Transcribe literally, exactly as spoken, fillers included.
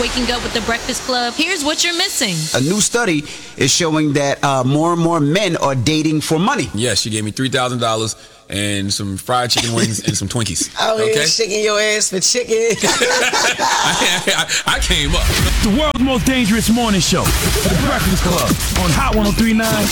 waking up with the Breakfast Club, here's what you're missing. A new study is showing that uh, more and more men are dating for money. Yes, she gave me three thousand dollars and some fried chicken wings and some Twinkies. Out okay? here shaking your ass for chicken. I, I, I came up. The world's most dangerous morning show. The Breakfast Club on Hot one oh three point nine